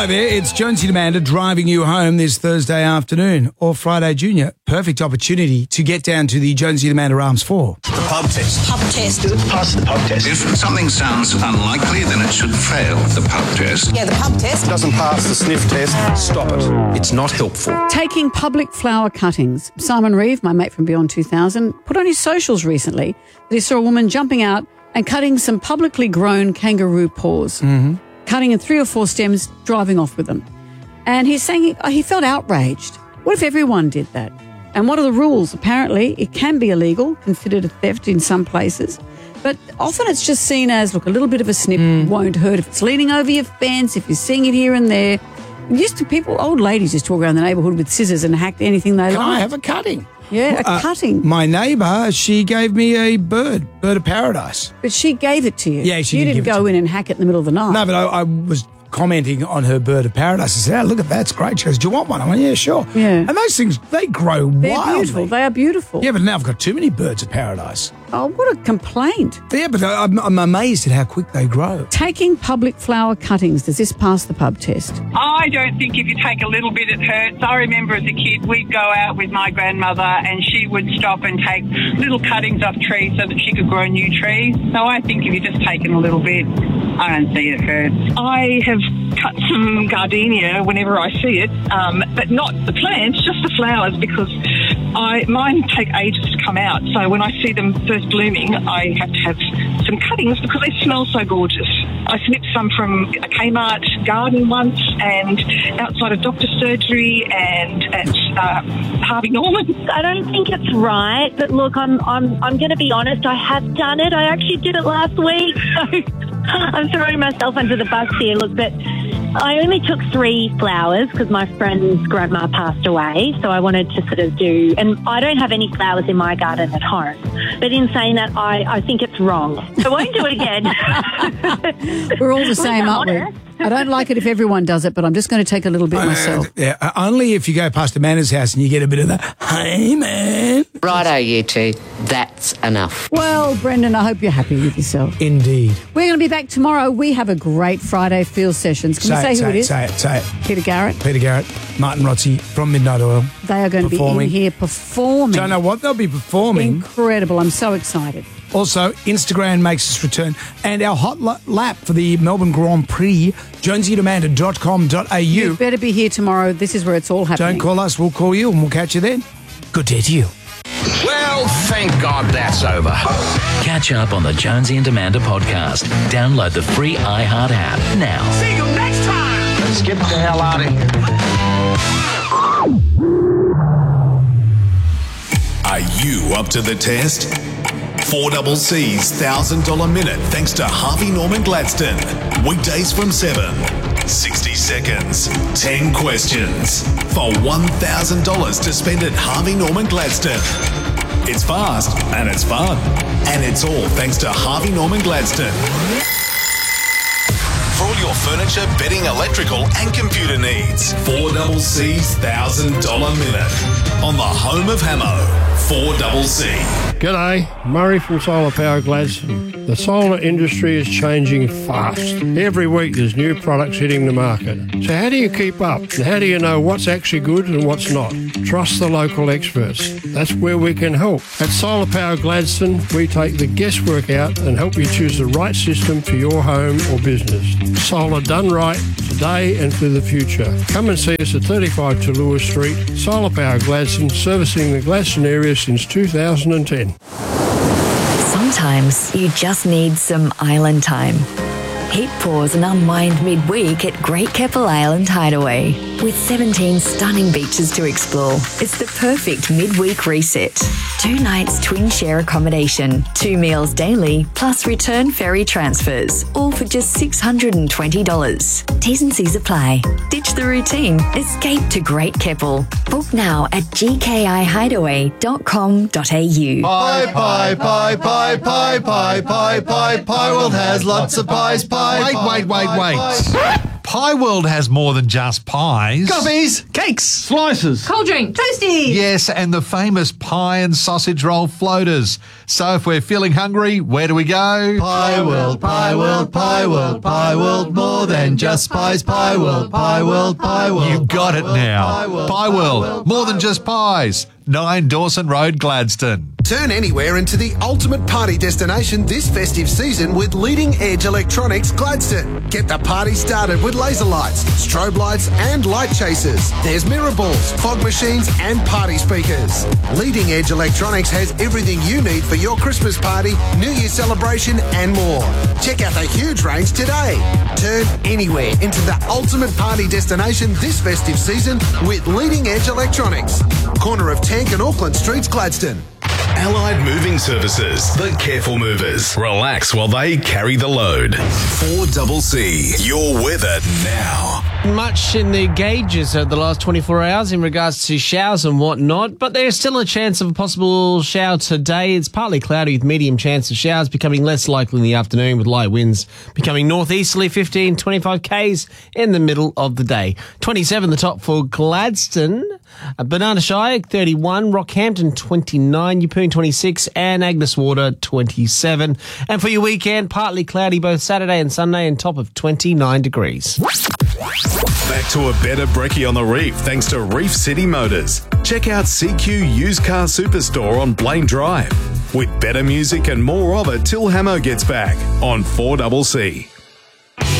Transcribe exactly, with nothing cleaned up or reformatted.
Hi there, it's Jonesy and Amanda driving you home this Thursday afternoon, or Friday Junior. Perfect opportunity to get down to the Jonesy and Amanda Arms four. The pub test. Pub test. Pass the pub test. If something sounds unlikely, then it should fail the pub test. Yeah, the pub test. Doesn't pass the sniff test. Stop it. It's not helpful. Taking public flower cuttings. Simon Reeve, my mate from Beyond two thousand, put on his socials recently that he saw a woman jumping out and cutting some publicly grown kangaroo paws. Mm-hmm. Cutting in three or four stems, driving off with them. And he's saying he, he felt outraged. What if everyone did that? And what are the rules? Apparently, it can be illegal, considered a theft in some places. But often it's just seen as, look, a little bit of a snip mm. won't hurt if it's leaning over your fence, if you're seeing it here and there. Used to people, old ladies just walk around the neighbourhood with scissors and hack anything they Can like. I have a cutting? Yeah, a Uh, cutting. My neighbour, she gave me a bird, bird of paradise. But she gave it to you. Yeah, she You did didn't give it go to in and hack it in the middle of the night. No, but I, I was commenting on her bird of paradise. I said, oh, look at that, it's great. She goes, do you want one? I went, yeah, sure. Yeah. And those things, they grow They're wildly. beautiful. They are beautiful. Yeah, but now I've got too many birds of paradise. Oh, what a complaint. Yeah, but I'm, I'm amazed at how quick they grow. Taking public flower cuttings, does this pass the pub test? I don't think if you take a little bit, it hurts. I remember as a kid, we'd go out with my grandmother and she would stop and take little cuttings off trees so that she could grow new trees. So I think if you're just taking a little bit, I don't see it hurts. I have cut some gardenia whenever I see it, um, but not the plants, just the flowers, because I mine take ages to come out. So when I see them first blooming, I have to have some cuttings because they smell so gorgeous. I snipped some from a Kmart garden once, and outside of doctor's surgery, and at uh, Harvey Norman. I don't think it's right, but look, I'm I'm I'm going to be honest. I have done it. I actually did it last week, so I'm throwing myself under the bus here. Look, but I only took three flowers because my friend's grandma passed away, so I wanted to sort of do, and I don't have any flowers in my garden at home. But in saying that, I, I think it's wrong. I won't do it again. We're all the same, aren't we? I don't like it if everyone does it, but I'm just going to take a little bit Uh, myself. yeah, uh, only if you go past Amanda's house and you get a bit of the, hey, man. Righto, you two. That's enough. Well, Brendan, I hope you're happy with yourself. Indeed. We're going to be back tomorrow. We have a great Friday Field Sessions. Can say we say, it, who say it it, is? say it, say it. Peter Garrett. Peter Garrett, Martin Rotzi from Midnight Oil. They are going to be Performing. in here performing. Don't know what they'll be performing. Incredible. I'm so excited. Also, Instagram makes its return. And our hot la- lap for the Melbourne Grand Prix, jonesy and amanda dot com dot a u. You better be here tomorrow. This is where it's all happening. Don't call us, we'll call you and we'll catch you then. Good day to you. Well, thank God that's over. Catch up on the Jonesy and Amanda podcast. Download the free iHeart app now. See you next time. Let's get the hell out of here. Are you up to the test? four double C's one thousand dollars minute thanks to Harvey Norman Gladstone. Weekdays from seven. sixty seconds. ten questions. For one thousand dollars to spend at Harvey Norman Gladstone. It's fast and it's fun. And it's all thanks to Harvey Norman Gladstone. For all your furniture, bedding, electrical and computer needs. four double C's one thousand dollars minute. On the home of Hamo. four double C. G'day, Murray from Solar Power Gladstone. The solar industry is changing fast. Every week there's new products hitting the market. So how do you keep up? And how do you know what's actually good and what's not? Trust the local experts. That's where we can help. At Solar Power Gladstone, we take the guesswork out and help you choose the right system for your home or business. Solar done right, today and for the future. Come and see us at thirty-five Tallulah Street. Solar Power Gladstone, servicing the Gladstone area since two thousand ten. Sometimes you just need some island time. Hit pause and unwind midweek at Great Keppel Island Hideaway. With seventeen stunning beaches to explore, it's the perfect midweek reset. Two nights twin share accommodation, two meals daily, plus return ferry transfers, all for just six hundred twenty dollars. T's and C's apply. Ditch the routine. Escape to Great Keppel. Book now at g k i hideaway dot com dot a u. Pie, pie, pie, pie, pie, pie, pie, pie, pie. World has lots of pies, pie. Wait, wait, wait, wait. Pie World has more than just pies. Coffees, cakes, slices, cold drink, toasties. Yes, and the famous pie and sausage roll floaters. So if we're feeling hungry, where do we go? Pie World, Pie World, Pie World, Pie World, more than just pies. Pie World, Pie World, Pie World. You got it now. Pie World, more than just pies. nine Dawson Road, Gladstone. Turn anywhere into the ultimate party destination this festive season with Leading Edge Electronics Gladstone. Get the party started with laser lights, strobe lights and light chasers. There's mirror balls, fog machines and party speakers. Leading Edge Electronics has everything you need for your Christmas party, New Year celebration and more. Check out the huge range today. Turn anywhere into the ultimate party destination this festive season with Leading Edge Electronics. Corner of Tank and Auckland Streets, Gladstone. Allied Moving Services, the careful movers. Relax while they carry the load. four C C, your weather now. Much in the gauges over the last twenty-four hours in regards to showers and whatnot, but there's still a chance of a possible shower today. It's partly cloudy with medium chance of showers, becoming less likely in the afternoon with light winds becoming northeasterly, fifteen, twenty-five kays in the middle of the day. twenty-seven the top for Gladstone, Banana Shire thirty-one, Rockhampton twenty-nine, Yeppoon twenty-six and Agnes Water twenty-seven. And for your weekend, partly cloudy both Saturday and Sunday and top of twenty-nine degrees. Back to a better brekkie on the reef thanks to Reef City Motors. Check out C Q Used Car Superstore on Blaine Drive. With better music and more of it till Hamo gets back on four C C.